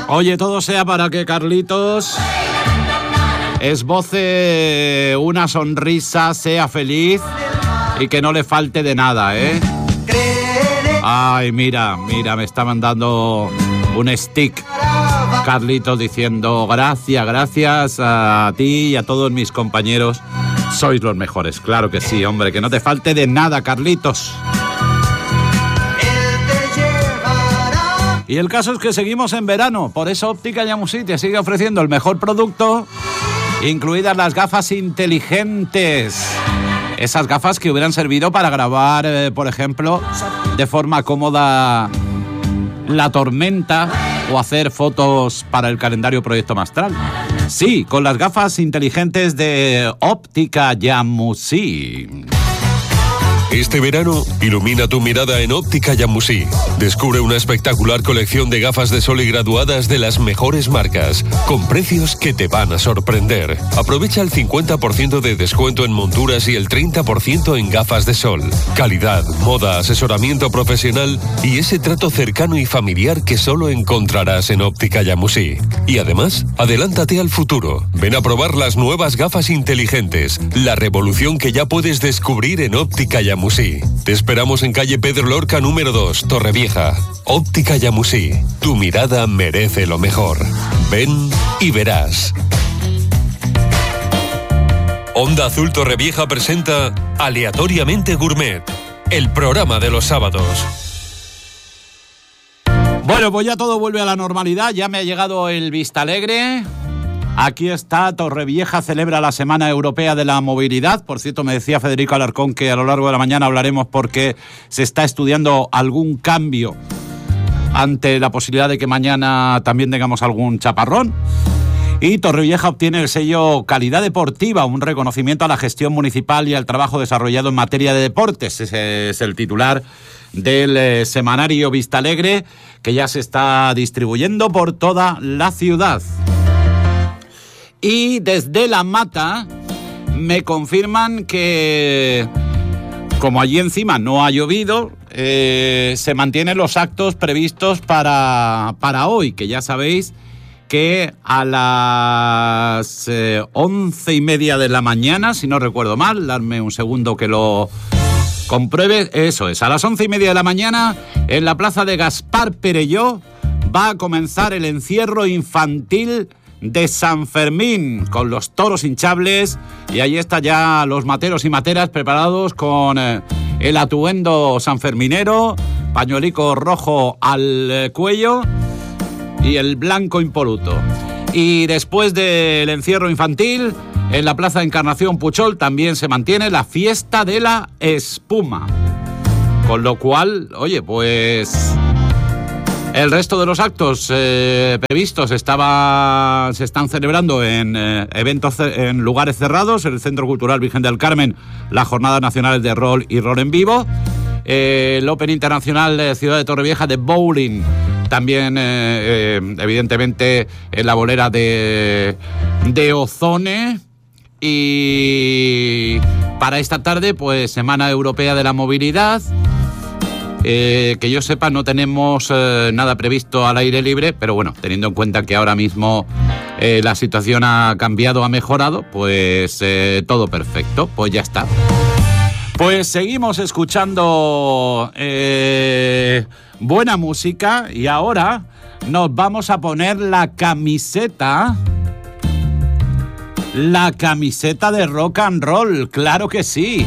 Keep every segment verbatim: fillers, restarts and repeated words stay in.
Oye, todo sea para que Carlitos esboce una sonrisa, sea feliz y que no le falte de nada, ¿eh? Ay, mira, mira, me está mandando un stick Carlitos diciendo gracias, gracias a ti y a todos mis compañeros. Sois los mejores, claro que sí, hombre, que no te falte de nada, Carlitos. Y el caso es que seguimos en verano, por eso Óptica Llamusí te sigue ofreciendo el mejor producto, incluidas las gafas inteligentes. Esas gafas que hubieran servido para grabar, eh, por ejemplo, de forma cómoda la tormenta o hacer fotos para el calendario Proyecto Mastral. Sí, con las gafas inteligentes de Óptica Llamusí. Este verano, ilumina tu mirada en Óptica Llamusí. Descubre una espectacular colección de gafas de sol y graduadas de las mejores marcas, con precios que te van a sorprender. Aprovecha el cincuenta por ciento de descuento en monturas y el treinta por ciento en gafas de sol. Calidad, moda, asesoramiento profesional y ese trato cercano y familiar que solo encontrarás en Óptica Llamusí. Y además, adelántate al futuro. Ven a probar las nuevas gafas inteligentes, la revolución que ya puedes descubrir en Óptica Llamusí. Te esperamos en calle Pedro Lorca número dos, Torrevieja. Óptica Llamusí. Tu mirada merece lo mejor. Ven y verás. Onda Azul Torrevieja presenta Aleatoriamente Gourmet, el programa de los sábados. Bueno, pues ya todo vuelve a la normalidad. Ya me ha llegado el Vistalegre. Aquí está, Torrevieja celebra la Semana Europea de la Movilidad. Por cierto, me decía Federico Alarcón que a lo largo de la mañana hablaremos porque se está estudiando algún cambio ante la posibilidad de que mañana también tengamos algún chaparrón. Y Torrevieja obtiene el sello Calidad Deportiva, un reconocimiento a la gestión municipal y al trabajo desarrollado en materia de deportes. Ese es el titular del eh, semanario Vistalegre, que ya se está distribuyendo por toda la ciudad. Y desde La Mata me confirman que, como allí encima no ha llovido, eh, se mantienen los actos previstos para, para hoy, que ya sabéis que a las eh, once y media de la mañana, si no recuerdo mal, darme un segundo que lo compruebe, eso es, a las once y media de la mañana, en la plaza de Gaspar Perelló, va a comenzar el encierro infantil de San Fermín, con los toros hinchables, y ahí están ya los materos y materas preparados con eh, el atuendo sanferminero, pañuelico rojo al eh, cuello y el blanco impoluto. Y después del encierro infantil, en la Plaza de Encarnación Puchol también se mantiene la fiesta de la espuma, con lo cual, oye, pues el resto de los actos eh, previstos estaba, se están celebrando en eh, eventos, en lugares cerrados, en el Centro Cultural Virgen del Carmen, las Jornadas Nacionales de Rol y Rol en Vivo, eh, el Open Internacional de Ciudad de Torrevieja de Bowling, también eh, eh, evidentemente en la bolera de, de Ozone, y para esta tarde pues Semana Europea de la Movilidad. Eh, que yo sepa, no tenemos eh, nada previsto al aire libre, pero bueno, teniendo en cuenta que ahora mismo eh, la situación ha cambiado, ha mejorado, pues eh, todo perfecto, pues ya está. Pues seguimos escuchando eh, buena música y ahora nos vamos a poner la camiseta, la camiseta de rock and roll, claro que sí.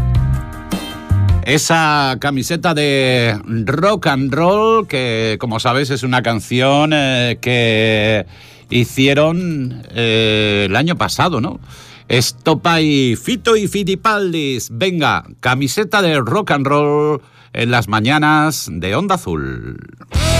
Esa camiseta de rock and roll que, como sabéis, es una canción eh, que hicieron eh, el año pasado, ¿no? Estopa y Fito y Fitipaldis. Venga, camiseta de rock and roll en las mañanas de Onda Azul.